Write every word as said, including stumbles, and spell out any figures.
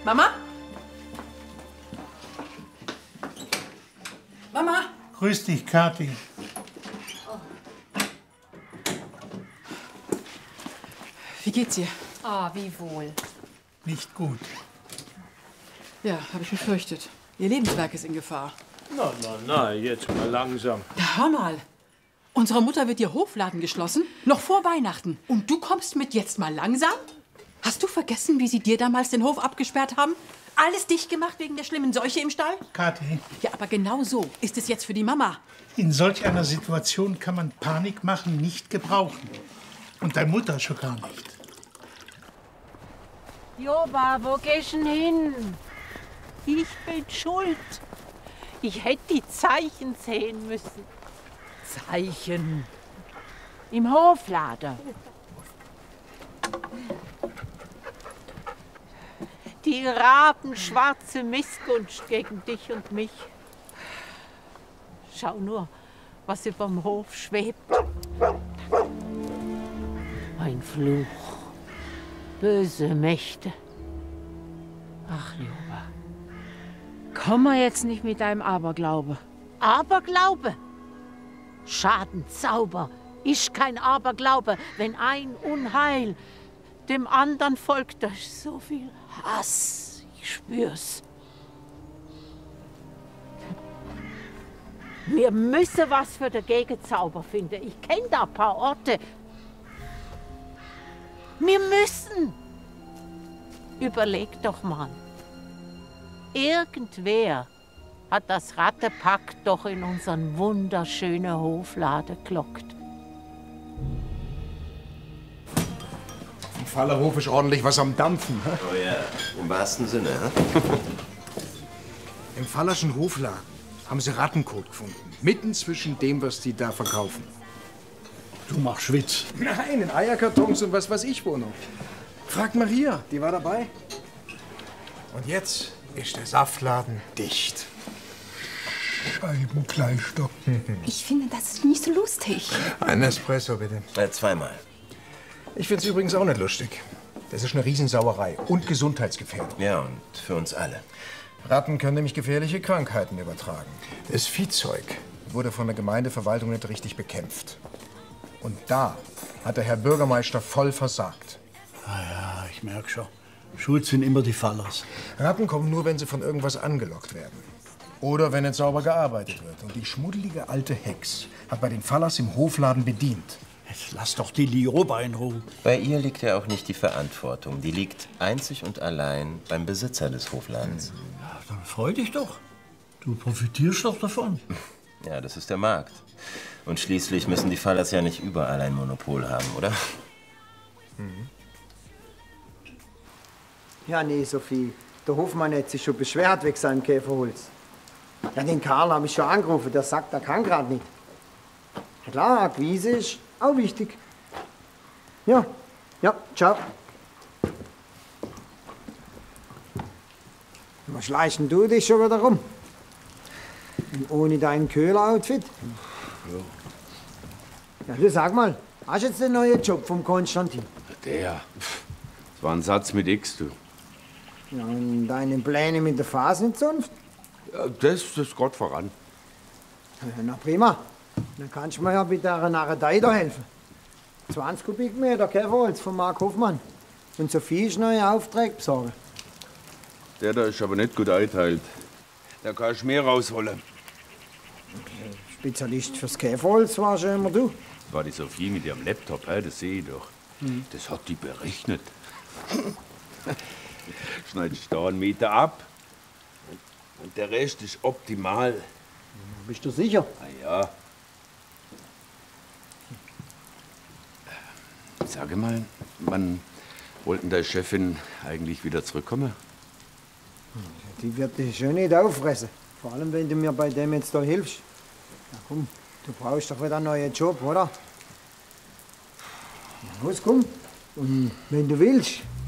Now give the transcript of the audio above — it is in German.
Mama? Mama? Grüß dich, Kathi. Wie geht's dir? Ah, wie wohl. Nicht gut. Ja, habe ich befürchtet. Ihr Lebenswerk ist in Gefahr. Na, na, na, jetzt mal langsam. Ja, hör mal. Unsere Mutter wird ihr Hofladen geschlossen, noch vor Weihnachten. Und du kommst mit jetzt mal langsam? Hast du vergessen, wie sie dir damals den Hof abgesperrt haben? Alles dicht gemacht wegen der schlimmen Seuche im Stall? Kathi, Ja, aber genau so ist es jetzt für die Mama. in solch einer Situation kann man Panik machen nicht gebrauchen. Und deine Mutter schon gar nicht. Joba, wo gehst du denn hin? Ich bin schuld. Ich hätte die Zeichen sehen müssen. Zeichen? Im Hofladen. Die rabenschwarze Missgunst gegen dich und mich. Schau nur, was überm Hof schwebt. Ein Fluch. Böse Mächte. Ach, Juba. Komm mal jetzt nicht mit deinem Aberglaube. Aberglaube? Schadenzauber ist kein Aberglaube, wenn ein Unheil dem anderen folgt. Da ist so viel Hass. Ich spür's. Wir müssen was für den Gegenzauber finden. Ich kenne da ein paar Orte. Wir müssen. Überleg doch mal. Irgendwer hat das Rattepack doch in unseren wunderschönen Hofladen gelockt. Im Fallerhof ist ordentlich was am Dampfen. Hä? Oh ja, im wahrsten Sinne. Hä? Im Fallerschen Hofladen haben sie Rattenkot gefunden. Mitten zwischen dem, was die da verkaufen. Du machst Witz. Nein, in Eierkartons und was weiß ich wo noch. Frag Maria, die war dabei. Und jetzt ist der Saftladen dicht. Scheibenkleistock. Ich finde, das ist nicht so lustig. Ein Espresso, bitte. Äh, zweimal. Ich find's übrigens auch nicht lustig. Das ist eine Riesensauerei und Gesundheitsgefährdung. Ja, und für uns alle. Ratten können nämlich gefährliche Krankheiten übertragen. Das Viehzeug wurde von der Gemeindeverwaltung nicht richtig bekämpft. Und da hat der Herr Bürgermeister voll versagt. Ah ja, ich merke schon. Schuld sind immer die Fallers. Ratten kommen nur, wenn sie von irgendwas angelockt werden. Oder wenn nicht sauber gearbeitet wird. Und die schmuddelige alte Hex hat bei den Fallers im Hofladen bedient. Jetzt lass doch die Lioba in Ruhe. Bei ihr liegt ja auch nicht die Verantwortung. Die liegt einzig und allein beim Besitzer des Hofladens. Ja, dann freu dich doch. Du profitierst doch davon. Ja, das ist der Markt. Und schließlich müssen die Fallers ja nicht überall ein Monopol haben, oder? Mhm. Ja, nee, Sophie. Der Hofmann hat sich schon beschwert wegen seinem Käferholz. Ja, den Karl habe ich schon angerufen. Der sagt, er kann gerade nicht. Ja, klar, Akquise ist auch wichtig. Ja, ja, ciao. Was schleichst denn du dich schon wieder rum? Und ohne dein Köhler-Outfit? Ja. Ja, du sag mal, hast du jetzt den neuen Job vom Konstantin? Der. Das war ein Satz mit X, du. Ja, und deine Pläne mit der Fasenzunft? Ja, das, das geht voran. Ja, na prima. Dann kannst du mir ja bei der Narretei da helfen. zwanzig Kubikmeter Käferholz von Mark Hoffmann. Und Sophie ist neue Aufträge besorgen. Der da ist aber nicht gut eingeteilt. Da kannst du mehr rausholen. Spezialist fürs Käferholz war schon immer du. Das war die Sophie mit ihrem Laptop, he? Das sehe ich doch. Mhm. Das hat die berechnet. Schneidest da einen Meter ab und der Rest ist optimal. Bist du sicher? Na ja. Sage mal, wann wollten deine Chefin eigentlich wieder zurückkommen? Die wird dich schon nicht auffressen. Vor allem, wenn du mir bei dem jetzt da hilfst. Na komm, du brauchst doch wieder einen neuen Job, oder? Na los, komm. Und wenn du willst,